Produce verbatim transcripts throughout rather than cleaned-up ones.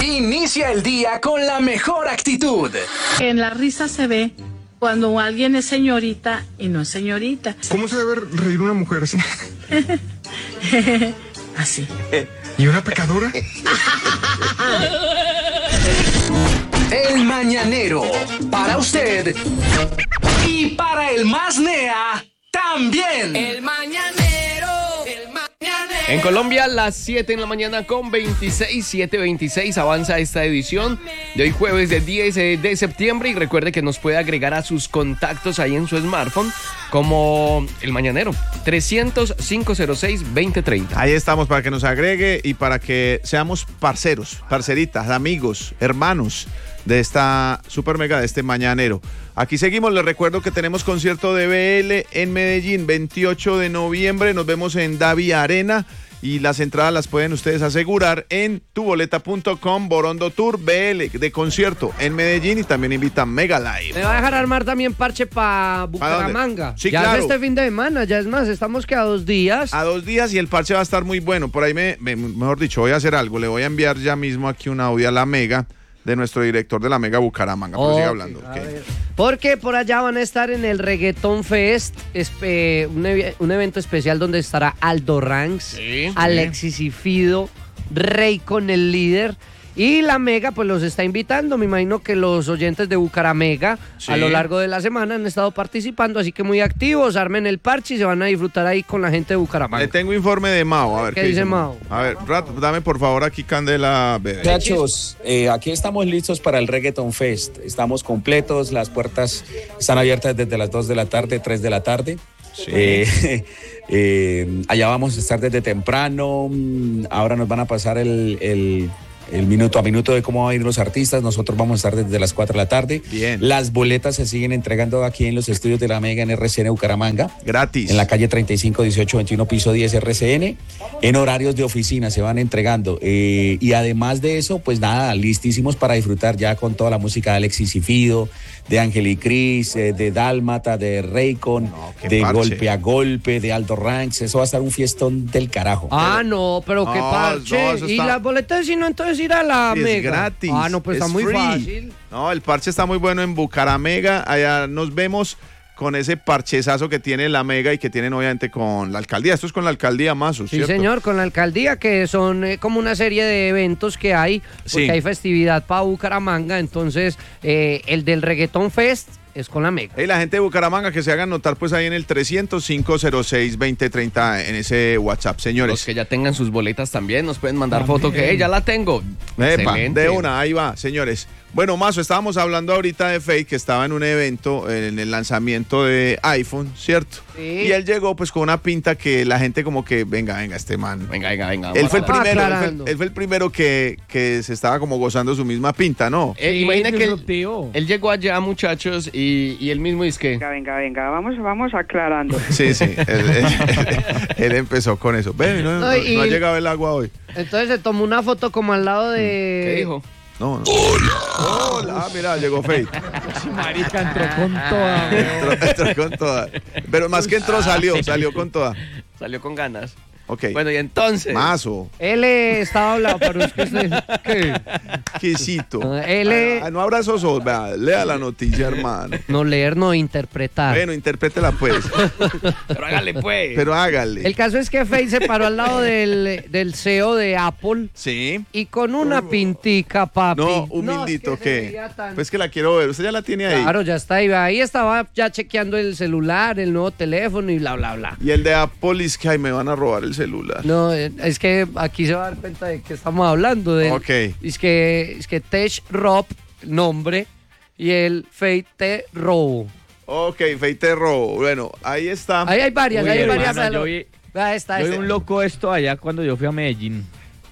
Inicia el día con la mejor actitud. En la risa se ve cuando alguien es señorita y no es señorita. ¿Cómo se debe reír una mujer así? Así. ¿Y una pecadora? El Mañanero, para usted y para el más nea también. El Mañanero, el Mañanero. En Colombia, las siete en la mañana con veintiséis, siete veintiséis, avanza esta edición de hoy jueves de diez de septiembre y recuerde que nos puede agregar a sus contactos ahí en su smartphone como El Mañanero, trescientos, cinco cero seis, veinte treinta. Ahí estamos para que nos agregue y para que seamos parceros, parceritas, amigos, hermanos de esta super mega, de este Mañanero. Aquí seguimos, les recuerdo que tenemos concierto de B L en Medellín, veintiocho de noviembre, nos vemos en Davi Arena y las entradas las pueden ustedes asegurar en tuboleta punto com, Borondo Tour B L de concierto en Medellín y también invitan Mega Live. Me va a dejar armar también parche para Bucaramanga. Sí, ya claro. es este fin de semana, ya es más, estamos que a dos días. A dos días y el parche va a estar muy bueno. Por ahí, me, me mejor dicho, voy a hacer algo, le voy a enviar ya mismo aquí un audio a la Mega de nuestro director de la Mega Bucaramanga, pero okay, siga hablando. Okay. Porque por allá van a estar en el Reggaeton Fest, espe, un, ev un evento especial donde estará Aldo Ranks, sí, Alexis sí. y Fido, Raycon el líder. Y la Mega pues los está invitando, me imagino que los oyentes de Bucaramanga sí. a lo largo de la semana han estado participando, así que muy activos, armen el parche y se van a disfrutar ahí con la gente de Bucaramanga. Le tengo informe de Mao, a ver qué, ¿qué dice Mao. A ver, Rat, dame por favor aquí Candela Bebé. Muchachos, eh, aquí estamos listos para el Reggaeton Fest, estamos completos, las puertas están abiertas desde las dos de la tarde, tres de la tarde. Sí. Eh, eh, allá vamos a estar desde temprano, ahora nos van a pasar el... el el minuto a minuto de cómo van a ir los artistas. Nosotros vamos a estar desde las cuatro de la tarde. Bien. Las boletas se siguen entregando aquí en los estudios de la Mega en R C N Bucaramanga. Gratis. En la calle treinta y cinco, dieciocho, veintiuno, piso diez R C N. En horarios de oficina se van entregando. Eh, y además de eso, pues nada, listísimos para disfrutar ya con toda la música de Alexis y Fido, de Ángel y Cris, eh, de Dálmata, de Raycon, no, de parche. Golpe a Golpe, de Aldo Ranks. Eso va a estar un fiestón del carajo. Ah, pero, no, pero no, qué parche. No, y está... las boletas, si no, entonces ir a la es Mega. Gratis. Ah, no, pues es está muy free. fácil. No, el parche está muy bueno en Bucaramanga. Allá nos vemos con ese parchezazo que tiene la Mega y que tienen obviamente con la alcaldía. Esto es con la alcaldía Mazo, sí, ¿cierto? Señor, con la alcaldía, que son eh, como una serie de eventos que hay, porque sí. hay festividad para Bucaramanga. Entonces, eh, el del Reggaeton Fest es con la Mega. Y hey, la gente de Bucaramanga que se hagan notar pues ahí en el trescientos, cinco cero seis, veinte treinta en ese WhatsApp, señores. Los que ya tengan sus boletas también nos pueden mandar también. Foto que hey, ya la tengo. Epa, de una, ahí va, señores. Bueno, Mazo, estábamos hablando ahorita de Faye, que estaba en un evento, en el lanzamiento de iPhone, ¿cierto? Sí. Y él llegó pues con una pinta que la gente como que, venga, venga, este man. Venga, venga, venga. Él fue el primero, él fue, él fue el primero que, que se estaba como gozando su misma pinta, ¿no? Eh, sí, imagina que él, él llegó allá, muchachos, y, y él mismo dice que... Venga, venga, venga, vamos, vamos aclarando. Sí, sí, él, él, él, él empezó con eso. Ven, no, no, no, y, no ha llegado el agua hoy. Entonces se tomó una foto como al lado de... ¿Qué dijo? No, no. Hola. Hola, mira, llegó Faye. Marica entró con toda. entró, entró con toda. Pero más que entró, salió, salió con toda. Salió con ganas. Ok. Bueno, y entonces. Mazo. Él eh, estaba hablando para usted. ¿Qué? Quesito. Uh, él eh... ah, no abra esos ojos, vea, lea la noticia, hermano. No leer, no interpretar. Bueno, interprétela pues. Pero hágale pues. Pero hágale. El caso es que Faye se paró al lado del, del C E O de Apple. Sí. Y con una pintica, papi. No, humildito, no, es que ¿qué? Tan... Pues que la quiero ver. Usted ya la tiene ahí. Claro, ya está ahí. Ahí estaba ya chequeando el celular, el nuevo teléfono y bla, bla, bla. Y el de Apple es que ay, me van a robar el celular. No, es que aquí se va a dar cuenta de que estamos hablando de. Ok. Es que, es que Tech Rob, nombre, y el Faye te robo. Ok, Faye te robo. Bueno, ahí está. Ahí hay varias, Uy, ahí hay hermano, varias. Yo vi, ah, está, yo vi este. un loco esto allá cuando yo fui a Medellín.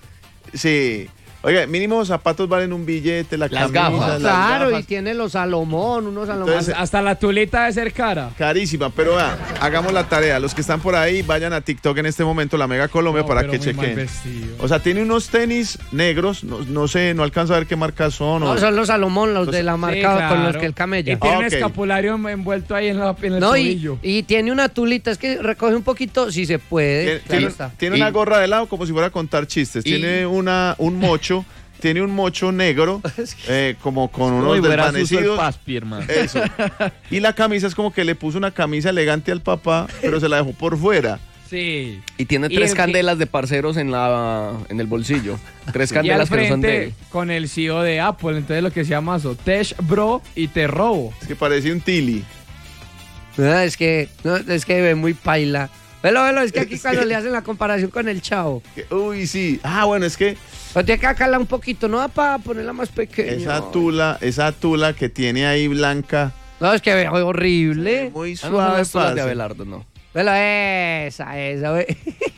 Sí. Oiga, mínimo los zapatos valen un billete, la las camisa, gafas. las Claro, gafas. Y tiene los Salomón, unos Salomón. Entonces, hasta la tulita de ser cara. Carísima, pero vea, hagamos la tarea. Los que están por ahí, vayan a TikTok en este momento, la Mega Colombia, no, para que chequen. O sea, tiene unos tenis negros, no, no sé, no alcanzo a ver qué marcas son. No, o... son los Salomón, los, los de la marca sí, claro. Con los que el camella. Y tiene ah, un okay. escapulario envuelto ahí en, la, en el no, tobillo. Y, y tiene una tulita, es que recoge un poquito, si se puede. Tiene, tiene, tiene una gorra de lado como si fuera a contar chistes. Y... Tiene una, un mocho. tiene un mocho negro, eh, como con unos Uy, verás, uso el desvanecidos. paspi, hermano. Eso. Y la camisa es como que le puso una camisa elegante al papá, pero se la dejó por fuera. Sí. Y tiene Y tres el que- candelas de parceros en la en el bolsillo. Tres Y al candelas que no son de frente él. con el C E O de Apple, entonces lo que se llama eso, Tech Bro y te robo. Es que parece un Tili. No, es que, no, es que ve muy paila. Velo, velo, es que aquí cuando le hacen la comparación con el chavo. Que- Uy, sí. Ah, bueno, es que Pero tiene que sacarla un poquito, no para ponerla más pequeña. esa tula, esa tula que tiene ahí blanca, No, es que ve horrible. muy Ah, no son suave, las tulas de parce. Abelardo, no. Velo, esa, esa, ve.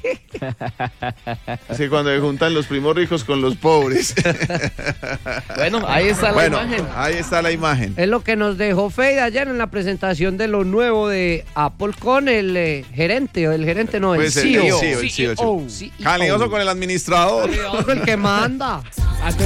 Es que cuando se juntan los primos ricos con los pobres. Bueno, ahí está la Bueno, imagen. ahí está la imagen. Es lo que nos dejó Fade ayer en la presentación de lo nuevo de Apple con el eh, gerente, o el gerente no, Pues el C E O. el C E O, el C E O, el C E O. C E O. Calidoso con el administrador. El que manda.